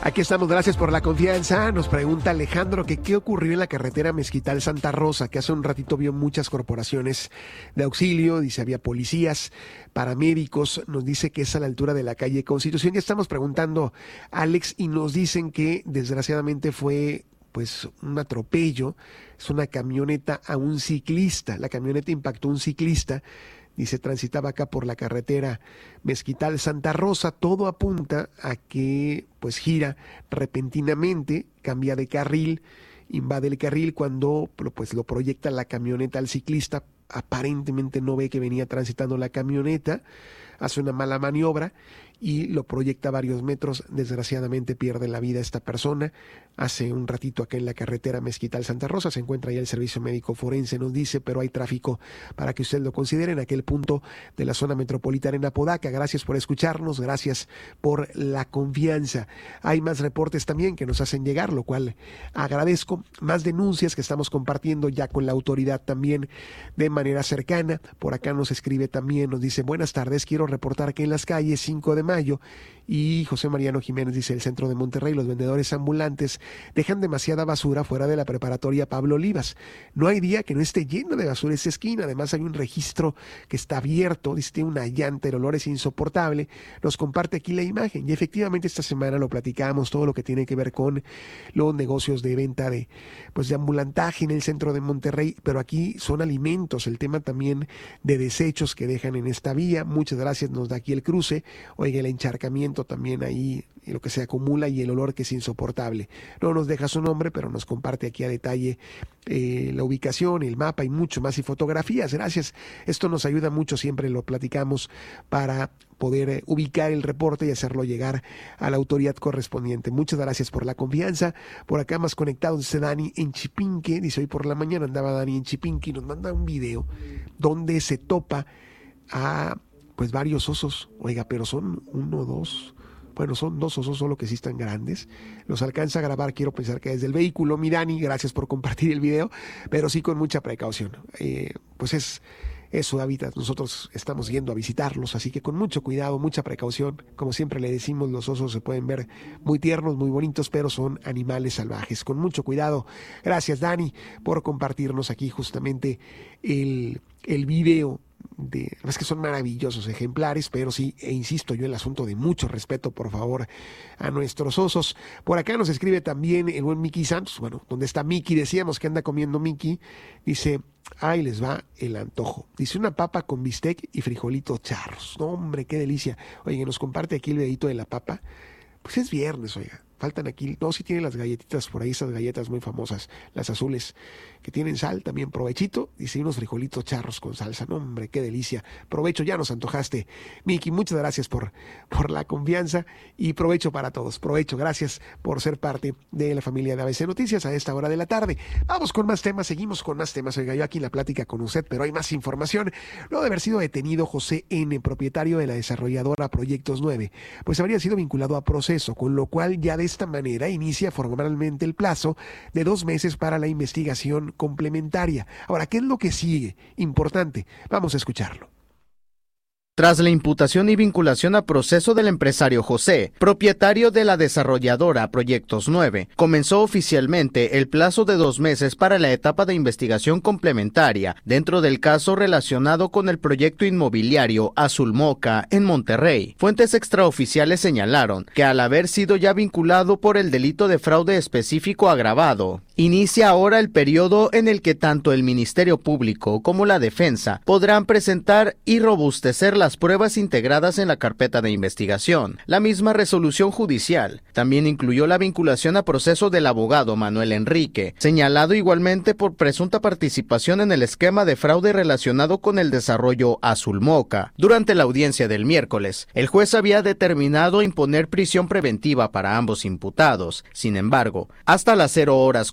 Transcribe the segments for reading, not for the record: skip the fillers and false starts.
Aquí estamos, gracias por la confianza. Nos pregunta Alejandro que qué ocurrió en la carretera Mezquital-Santa Rosa, que hace un ratito vio muchas corporaciones de auxilio, dice había policías, paramédicos, nos dice que es a la altura de la calle Constitución. Ya estamos preguntando, Alex, y nos dicen que desgraciadamente fue pues un atropello, es una camioneta a un ciclista, la camioneta impactó a un ciclista. Dice, transitaba acá por la carretera Mezquital-Santa Rosa, todo apunta a que pues gira repentinamente, cambia de carril, invade el carril cuando pues lo proyecta la camioneta al ciclista, aparentemente no ve que venía transitando la camioneta, hace una mala maniobra y lo proyecta varios metros, desgraciadamente pierde la vida esta persona. Hace un ratito acá en la carretera Mezquital-Santa Rosa se encuentra ya el servicio médico forense, nos dice, pero hay tráfico para que usted lo considere en aquel punto de la zona metropolitana en Apodaca. Gracias por escucharnos, gracias por la confianza. Hay más reportes también que nos hacen llegar, lo cual agradezco. Más denuncias que estamos compartiendo ya con la autoridad también de manera cercana. Por acá nos escribe también, nos dice, buenas tardes, quiero reportar que en las calles 5 de mayo y José Mariano Jiménez dice, el centro de Monterrey, los vendedores ambulantes dejan demasiada basura fuera de la preparatoria Pablo Olivas. No hay día que no esté lleno de basura esa esquina. Además hay un registro que está abierto, dice, tiene una llanta, el olor es insoportable. Nos comparte aquí la imagen y efectivamente esta semana lo platicamos, todo lo que tiene que ver con los negocios de venta de ambulantaje en el centro de Monterrey, pero aquí son alimentos, el tema también de desechos que dejan en esta vía. Muchas gracias, nos da aquí el cruce. Oiga, el encharcamiento también ahí, lo que se acumula y el olor que es insoportable. No nos deja su nombre, pero nos comparte aquí a detalle la ubicación, el mapa y mucho más y fotografías. Gracias, esto nos ayuda mucho, siempre lo platicamos para poder ubicar el reporte y hacerlo llegar a la autoridad correspondiente. Muchas gracias por la confianza. Por acá más conectados, dice Dani en Chipinque, dice hoy por la mañana andaba Dani en Chipinque y nos manda un video donde se topa a pues varios osos, oiga, pero son son 2 osos, solo que sí están grandes. Los alcanza a grabar, quiero pensar que desde el vehículo. Mi Dani, gracias por compartir el video, pero sí con mucha precaución. Pues es su hábitat, nosotros estamos yendo a visitarlos, así que con mucho cuidado, mucha precaución. Como siempre le decimos, los osos se pueden ver muy tiernos, muy bonitos, pero son animales salvajes. Con mucho cuidado. Gracias, Dani, por compartirnos aquí justamente el video. Es que son maravillosos ejemplares, pero sí, insisto yo, el asunto de mucho respeto, por favor, a nuestros osos. Por acá nos escribe también el buen Miki Santos, bueno, ¿dónde está Miki? Decíamos que anda comiendo Miki, dice, ahí les va el antojo. Dice, una papa con bistec y frijolitos charros. No, hombre, qué delicia. Oye, nos comparte aquí el dedito de la papa. Pues es viernes, oiga. Faltan aquí, no, si tienen las galletitas por ahí, esas galletas muy famosas, las azules, que tienen sal, también provechito, dice unos frijolitos charros con salsa, no hombre, qué delicia, provecho, ya nos antojaste, Miki, muchas gracias por la confianza y provecho para todos, provecho, gracias por ser parte de la familia de ABC Noticias a esta hora de la tarde. Vamos con más temas, seguimos con más temas, oiga, yo aquí en la plática con usted, pero hay más información. Luego de haber sido detenido José N., propietario de la desarrolladora Proyectos 9, pues habría sido vinculado a proceso, con lo cual ya de esta manera inicia formalmente el plazo de 2 meses para la investigación complementaria. Ahora, ¿qué es lo que sigue? Importante, vamos a escucharlo. Tras la imputación y vinculación a proceso del empresario José, propietario de la desarrolladora Proyectos 9, comenzó oficialmente el plazo de 2 meses para la etapa de investigación complementaria dentro del caso relacionado con el proyecto inmobiliario Azul Moca en Monterrey. Fuentes extraoficiales señalaron que al haber sido ya vinculado por el delito de fraude específico agravado, inicia ahora el periodo en el que tanto el Ministerio Público como la defensa podrán presentar y robustecer las pruebas integradas en la carpeta de investigación. La misma resolución judicial también incluyó la vinculación a proceso del abogado Manuel Enrique, señalado igualmente por presunta participación en el esquema de fraude relacionado con el desarrollo Azul Moca. Durante la audiencia del miércoles, el juez había determinado imponer prisión preventiva para ambos imputados. Sin embargo, hasta las 0 horas con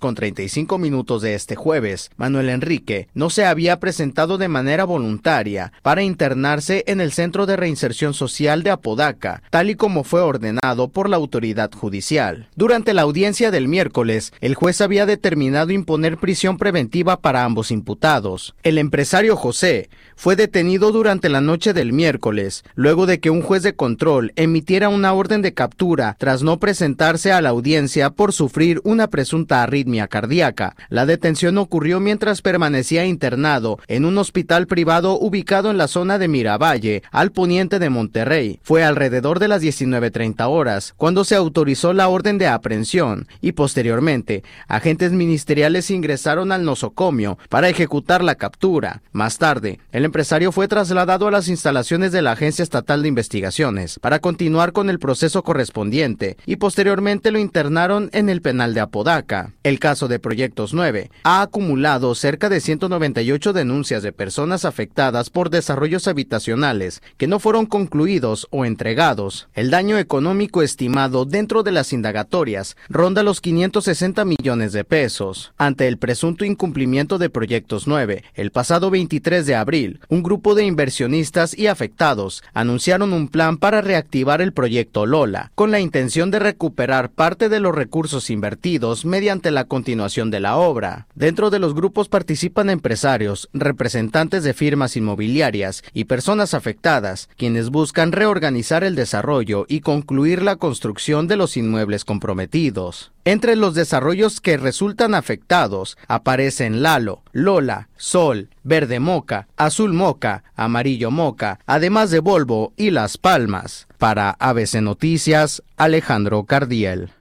9:35 de este jueves, Manuel Enrique no se había presentado de manera voluntaria para internarse en el Centro de Reinserción Social de Apodaca, tal y como fue ordenado por la autoridad judicial. Durante la audiencia del miércoles, el juez había determinado imponer prisión preventiva para ambos imputados. El empresario José fue detenido durante la noche del miércoles, luego de que un juez de control emitiera una orden de captura tras no presentarse a la audiencia por sufrir una presunta arritmia cardíaca. La detención ocurrió mientras permanecía internado en un hospital privado ubicado en la zona de Miravalle, al poniente de Monterrey. Fue alrededor de las 19:30 horas cuando se autorizó la orden de aprehensión y posteriormente agentes ministeriales ingresaron al nosocomio para ejecutar la captura. Más tarde, el empresario fue trasladado a las instalaciones de la Agencia Estatal de Investigaciones para continuar con el proceso correspondiente y posteriormente lo internaron en el penal de Apodaca. El caso de Proyectos 9 ha acumulado cerca de 198 denuncias de personas afectadas por desarrollos habitacionales que no fueron concluidos o entregados. El daño económico estimado dentro de las indagatorias ronda los 560 millones de pesos. Ante el presunto incumplimiento de Proyectos 9, el pasado 23 de abril, un grupo de inversionistas y afectados anunciaron un plan para reactivar el proyecto Lola, con la intención de recuperar parte de los recursos invertidos mediante la continuación de la obra. Dentro de los grupos participan empresarios, representantes de firmas inmobiliarias y personas afectadas, quienes buscan reorganizar el desarrollo y concluir la construcción de los inmuebles comprometidos. Entre los desarrollos que resultan afectados aparecen Lalo, Lola, Sol, Verde Moca, Azul Moca, Amarillo Moca, además de Volvo y Las Palmas. Para ABC Noticias, Alejandro Cardiel.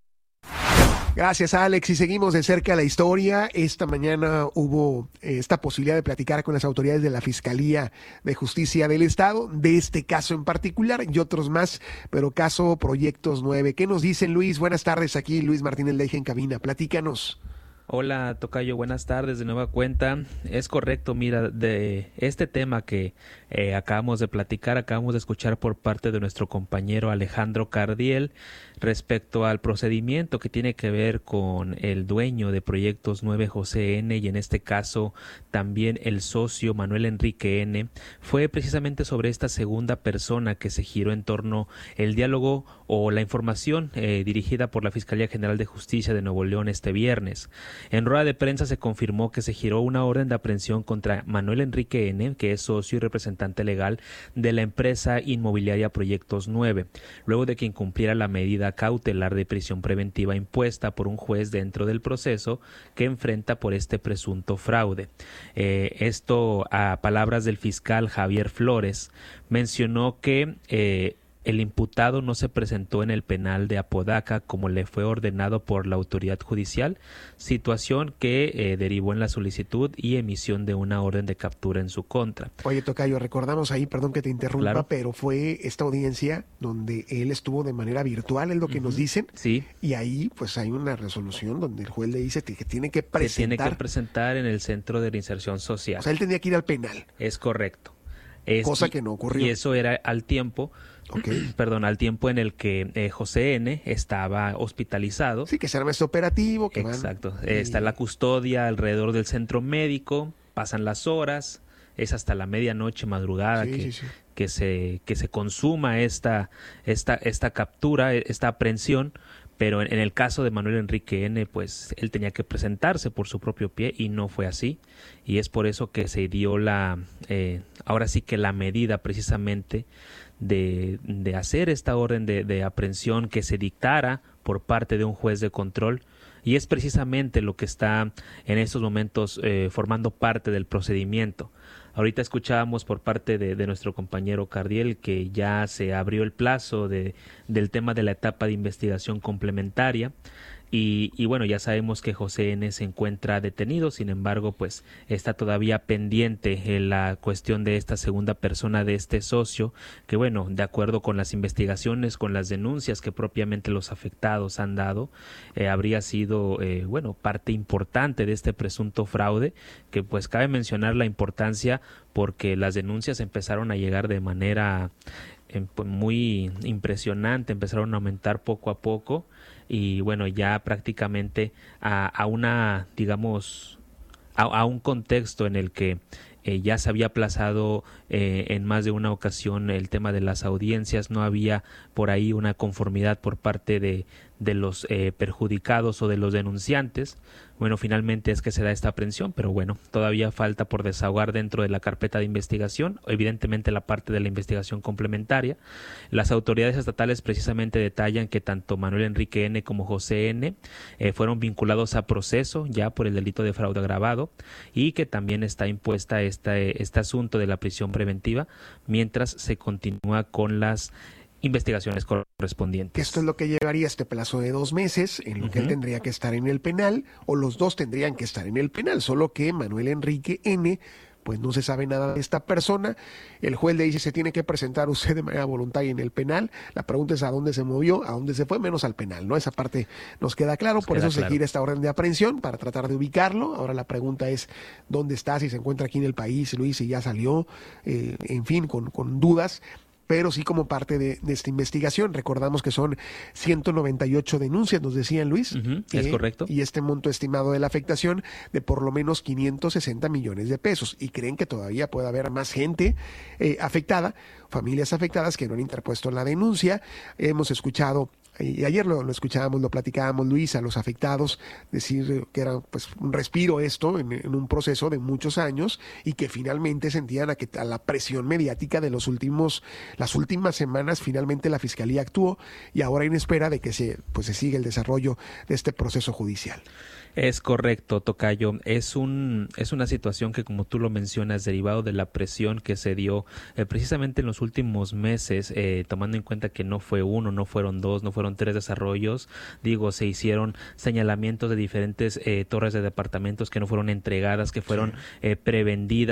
Gracias, Alex. Y seguimos de cerca la historia. Esta mañana hubo esta posibilidad de platicar con las autoridades de la Fiscalía de Justicia del Estado, de este caso en particular y otros más, pero caso Proyectos 9. ¿Qué nos dicen, Luis? Buenas tardes, aquí Luis Martínez Leija en cabina. Platícanos. Hola, tocayo, buenas tardes de nueva cuenta. Es correcto, mira, de este tema que acabamos de platicar, acabamos de escuchar por parte de nuestro compañero Alejandro Cardiel respecto al procedimiento que tiene que ver con el dueño de Proyectos 9, José N., y en este caso también el socio Manuel Enrique N., fue precisamente sobre esta segunda persona que se giró en torno el diálogo o la información dirigida por la Fiscalía General de Justicia de Nuevo León este viernes. En rueda de prensa se confirmó que se giró una orden de aprehensión contra Manuel Enrique N., que es socio y representante legal de la empresa inmobiliaria Proyectos 9, luego de que incumpliera la medida cautelar de prisión preventiva impuesta por un juez dentro del proceso que enfrenta por este presunto fraude. Esto, a palabras del fiscal Javier Flores, mencionó que el imputado no se presentó en el penal de Apodaca como le fue ordenado por la autoridad judicial, situación que derivó en la solicitud y emisión de una orden de captura en su contra. Oye, tocayo, recordamos ahí, perdón que te interrumpa, Claro. pero fue esta audiencia donde él estuvo de manera virtual, es lo que nos dicen. Sí. Y ahí pues hay una resolución donde el juez le dice que tiene que Se presentar. tiene que presentar en el Centro de Reinserción Social. O sea, él tenía que ir al penal. Es correcto. Cosa que no ocurrió. Y eso era al tiempo, al tiempo en el que José N. estaba hospitalizado. Sí, que se arma este operativo. Que Exacto. Está la custodia alrededor del centro médico, pasan las horas, es hasta la medianoche, madrugada, que se consuma esta captura, esta aprehensión. Pero en el caso de Manuel Enrique N., pues él tenía que presentarse por su propio pie y no fue así. Y es por eso que se dio ahora sí que la medida precisamente de hacer esta orden de aprehensión que se dictara por parte de un juez de control. Y es precisamente lo que está en estos momentos formando parte del procedimiento. Ahorita escuchábamos por parte de nuestro compañero Cardiel que ya se abrió el plazo del tema de la etapa de investigación complementaria y bueno, ya sabemos que José N. se encuentra detenido, sin embargo, pues está todavía pendiente la cuestión de esta segunda persona de este socio, que bueno, de acuerdo con las investigaciones, con las denuncias que propiamente los afectados han dado, habría sido, parte importante de este presunto fraude, que pues cabe mencionar la importancia porque las denuncias empezaron a llegar de manera pues muy impresionante, empezaron a aumentar poco a poco y bueno, ya prácticamente a una, digamos, a un contexto en el que ya se había aplazado en más de una ocasión el tema de las audiencias, no había por ahí una conformidad por parte de los perjudicados o de los denunciantes. Bueno, finalmente es que se da esta aprehensión, pero bueno, todavía falta por desahogar dentro de la carpeta de investigación, evidentemente la parte de la investigación complementaria. Las autoridades estatales precisamente detallan que tanto Manuel Enrique N. como José N. Fueron vinculados a proceso ya por el delito de fraude agravado y que también está impuesta este asunto de la prisión preventiva mientras se continúa con las investigaciones correspondientes. Esto es lo que llevaría este plazo de 2 meses, en lo que él tendría que estar en el penal, o los dos tendrían que estar en el penal, solo que Manuel Enrique N., pues no se sabe nada de esta persona. El juez le dice, se tiene que presentar usted de manera voluntaria en el penal. La pregunta es a dónde se movió, a dónde se fue, menos al penal, ¿no? Esa parte nos queda claro, por eso se gira esta orden de aprehensión, para tratar de ubicarlo. Ahora la pregunta es, ¿dónde está? Si se encuentra aquí en el país, Luis, si ya salió, en fin, con dudas. Pero sí como parte de esta investigación. Recordamos que son 198 denuncias, nos decían, Luis. Es correcto. Y este monto estimado de la afectación de por lo menos 560 millones de pesos. Y creen que todavía puede haber más gente afectada, familias afectadas que no han interpuesto la denuncia. Hemos escuchado, y ayer lo escuchábamos, lo platicábamos, Luis, a los afectados decir que era pues un respiro esto en un proceso de muchos años y que finalmente sentían a la presión mediática de las últimas semanas. Finalmente la Fiscalía actuó y ahora en espera de que se siga el desarrollo de este proceso judicial. Es correcto, tocayo. Es una situación que, como tú lo mencionas, derivado de la presión que se dio precisamente en los últimos meses, tomando en cuenta que no fue uno, no fueron dos, no fueron 3 desarrollos. Digo, se hicieron señalamientos de diferentes torres de departamentos que no fueron entregadas, que fueron prevendidas